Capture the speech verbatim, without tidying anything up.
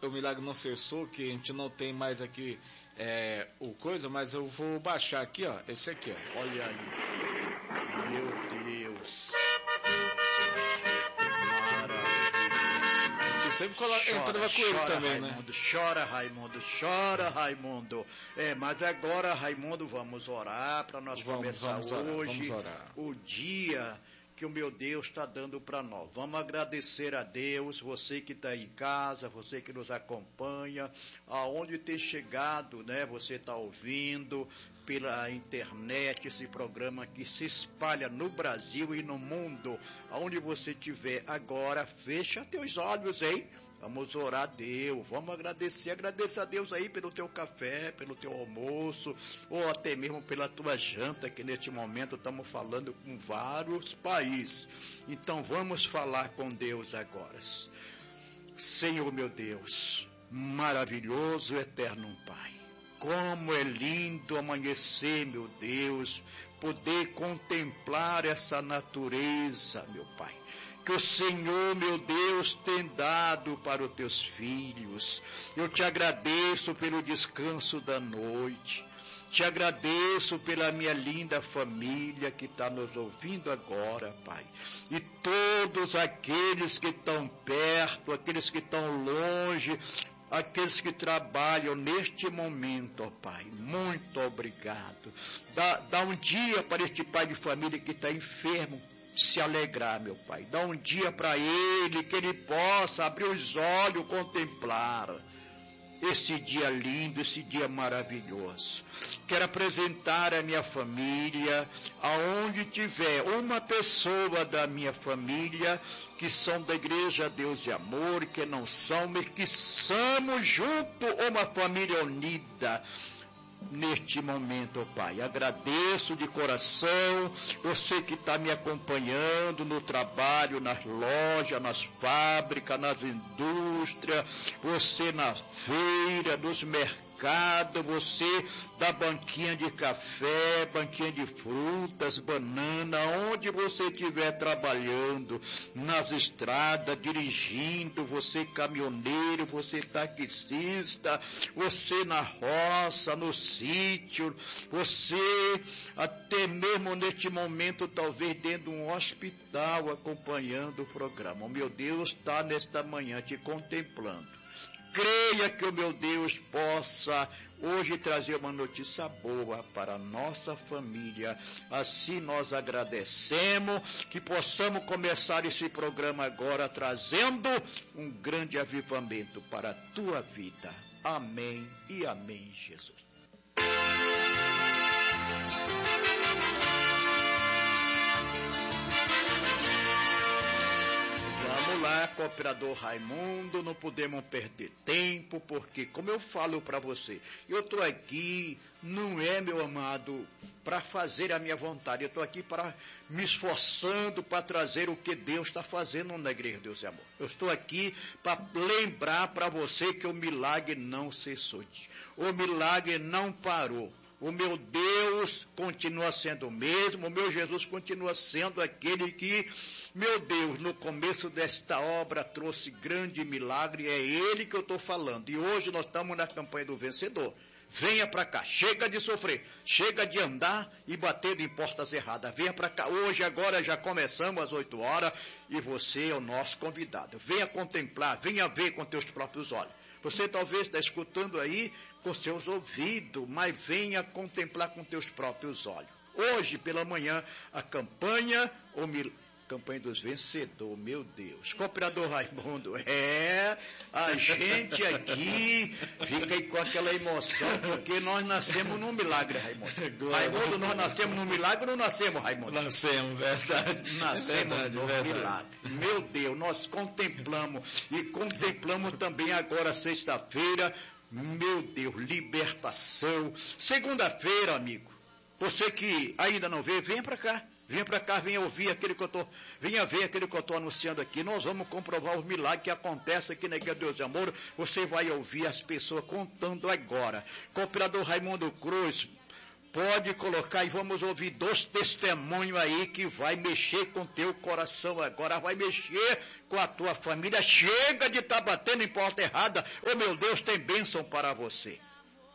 o milagre não cessou, que a gente não tem mais aqui é, o coisa, mas eu vou baixar aqui, ó, esse aqui, ó. Olha aí. Meu Deus. Você sempre coloca, chora, entrava com ele chora, também, Raimundo, né? chora, Raimundo, chora, Raimundo. É, mas agora, Raimundo, vamos orar para nós Vamos, começar vamos orar, hoje vamos orar. o dia que o meu Deus está dando para nós. Vamos agradecer a Deus, você que está em casa, você que nos acompanha, aonde tem chegado, né? Você está ouvindo pela internet esse programa que se espalha no Brasil e no mundo. Aonde você estiver agora, fecha teus olhos, hein? Vamos orar a Deus, vamos agradecer, agradecer a Deus aí pelo teu café, pelo teu almoço, ou até mesmo pela tua janta, que neste momento estamos falando com vários países. Então vamos falar com Deus agora. Senhor meu Deus, maravilhoso, eterno Pai, como é lindo amanhecer, meu Deus, poder contemplar essa natureza, meu Pai, que o Senhor, meu Deus, tem dado para os teus filhos. Eu te agradeço pelo descanso da noite. Te agradeço pela minha linda família que está nos ouvindo agora, Pai. E todos aqueles que estão perto, aqueles que estão longe, aqueles que trabalham neste momento, ó Pai, muito obrigado. Dá, dá um dia para este pai de família que está enfermo se alegrar, meu Pai. Dá um dia para ele, que ele possa abrir os olhos, contemplar esse dia lindo, esse dia maravilhoso. Quero apresentar a minha família, aonde tiver uma pessoa da minha família que são da Igreja Deus e Amor, que não são, mas que somos junto uma família unida. Neste momento, ó Pai, agradeço de coração você que está me acompanhando no trabalho, nas lojas, nas fábricas, nas indústrias, você na feira, nos mercados, você da banquinha de café, banquinha de frutas, banana, onde você estiver trabalhando, nas estradas, dirigindo, você caminhoneiro, você taxista, você na roça, no sítio, você até mesmo neste momento talvez dentro de um hospital acompanhando o programa. O meu Deus está nesta manhã te contemplando. Creia que o meu Deus possa hoje trazer uma notícia boa para a nossa família. Assim nós agradecemos, que possamos começar esse programa agora trazendo um grande avivamento para a tua vida. Amém e amém, Jesus. Vamos lá, cooperador Raimundo, não podemos perder tempo, porque, como eu falo para você, eu estou aqui, não é, meu amado, para fazer a minha vontade, eu estou aqui para me esforçando para trazer o que Deus está fazendo na Igreja Deus e Amor. Eu estou aqui para lembrar para você que o milagre não cessou, o milagre não parou. O meu Deus continua sendo o mesmo, o meu Jesus continua sendo aquele que, meu Deus, no começo desta obra trouxe grande milagre, é ele que eu estou falando. E hoje nós estamos na campanha do vencedor. Venha para cá, chega de sofrer, chega de andar e bater em portas erradas. Venha para cá, hoje agora já começamos às oito horas e você é o nosso convidado. Venha contemplar, venha ver com teus próprios olhos. Você talvez está escutando aí com seus ouvidos, mas venha contemplar com teus próprios olhos. Hoje pela manhã, a campanha, o mil... campanha dos vencedores, meu Deus. Cooperador Raimundo, é, a gente aqui fica aí com aquela emoção, porque nós nascemos num milagre, Raimundo. Raimundo, nós nascemos num milagre ou não nascemos, Raimundo? Nascemos, verdade. Nascemos verdade, num verdade. milagre. Meu Deus, nós contemplamos, e contemplamos também agora, sexta-feira, meu Deus, libertação. Segunda-feira, amigo, você que ainda não veio, vem para cá. Venha para cá, venha ouvir aquele que eu tô, venha ver aquele que eu estou anunciando aqui. Nós vamos comprovar os milagres que acontecem aqui na Igreja Deus e Amor. Você vai ouvir as pessoas contando agora. Cooperador Raimundo Cruz, Pode colocar e vamos ouvir dois testemunhos aí que vai mexer com teu coração agora, vai mexer com a tua família. Chega de estar tá batendo em porta errada. Oh, meu Deus, tem bênção para você.